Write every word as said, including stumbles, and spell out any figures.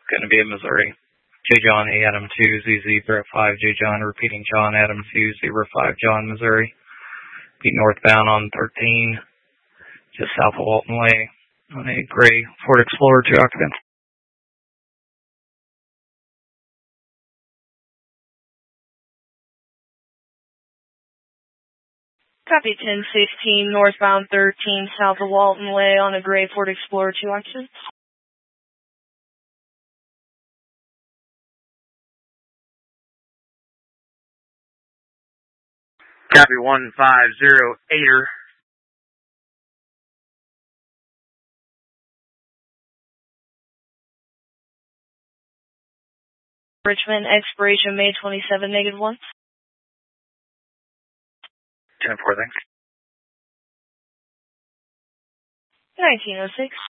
Going to be in Missouri. J. John, A. Adam two, Z Z zero five, J. John, repeating John, Adam two, zero five, John, Missouri. Be northbound on thirteen, just south of Walton Way, on a gray Ford Explorer, two occupants. Copy ten fifteen, northbound thirteen, south of Walton Way, on a gray Ford Explorer, two occupants. Copy one five zero eighter. Richmond, expiration May twenty-seventh, negative one. ten four, thanks. nineteen oh six.